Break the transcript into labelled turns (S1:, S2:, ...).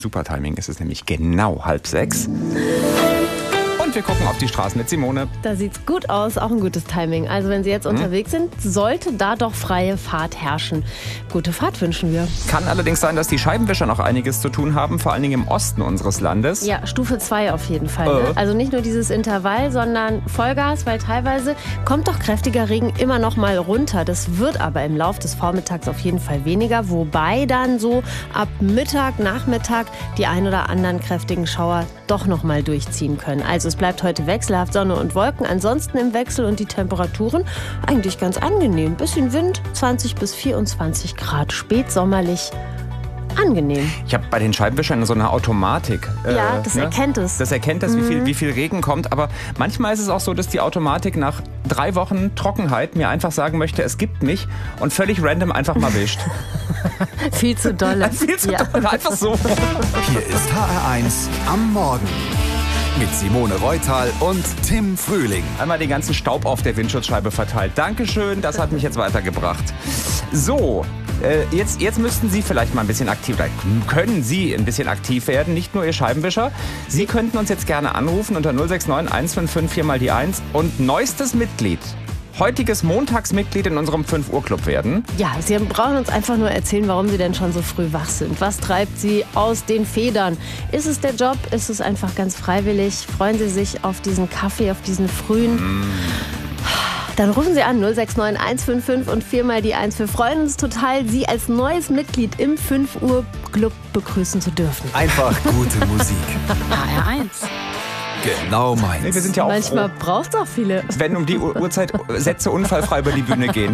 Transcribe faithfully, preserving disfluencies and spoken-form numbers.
S1: Super Timing, ist es nämlich genau halb sechs. Und wir gucken auf die Straßen mit Simone.
S2: Da sieht's gut aus, auch ein gutes Timing. Also wenn Sie jetzt hm. unterwegs sind, sollte da doch freie Fahrt herrschen. Gute Fahrt wünschen wir.
S1: Kann allerdings sein, dass die Scheibenwischer noch einiges zu tun haben, vor allen Dingen im Osten unseres Landes.
S2: Ja, Stufe zwei auf jeden Fall.
S1: Äh.
S2: Ne? Also nicht nur dieses Intervall, sondern Vollgas, weil teilweise kommt doch kräftiger Regen immer noch mal runter. Das wird aber im Laufe des Vormittags auf jeden Fall weniger, wobei dann so ab Mittag, Nachmittag die ein oder anderen kräftigen Schauer doch noch mal durchziehen können. Also es bleibt heute wechselhaft Sonne und Wolken, ansonsten im Wechsel und die Temperaturen eigentlich ganz angenehm. Bisschen Wind, zwanzig bis vierundzwanzig Grad, spätsommerlich. Angenehm.
S1: Ich habe bei den Scheibenwischern so eine Automatik. Äh,
S2: ja, das
S1: ne?
S2: erkennt es.
S1: Das erkennt es,
S2: mhm.
S1: wie viel, wie viel Regen kommt. Aber manchmal ist es auch so, dass die Automatik nach drei Wochen Trockenheit mir einfach sagen möchte, es gibt mich und völlig random einfach mal wischt.
S2: Viel zu dolle.
S1: Viel zu
S2: ja.
S1: dolle, einfach so.
S3: Hier ist H R eins am Morgen. Mit Simone Reutal und Tim Frühling.
S1: Einmal den ganzen Staub auf der Windschutzscheibe verteilt. Dankeschön, das hat mich jetzt weitergebracht. So, äh, jetzt, jetzt müssten Sie vielleicht mal ein bisschen aktiv werden. Können Sie ein bisschen aktiv werden, nicht nur Ihr Scheibenwischer. Sie könnten uns jetzt gerne anrufen unter null sechs neun eins fünf fünf vier mal die eins und neuestes Mitglied. Heutiges Montagsmitglied in unserem fünf Uhr Club werden.
S2: Ja, Sie brauchen uns einfach nur erzählen, warum Sie denn schon so früh wach sind. Was treibt Sie aus den Federn? Ist es der Job? Ist es einfach ganz freiwillig? Freuen Sie sich auf diesen Kaffee, auf diesen frühen? Mm. Dann rufen Sie an null sechs neun eins fünf fünf und vier mal die eins. Wir freuen uns total, Sie als neues Mitglied im fünf Uhr Club begrüßen zu dürfen.
S3: Einfach gute Musik.
S2: H R eins.
S3: Genau meins.
S1: Nee, wir sind ja auch
S2: Manchmal
S1: froh,
S2: braucht es auch viele.
S1: wenn um die Uhrzeit Sätze unfallfrei über die Bühne gehen.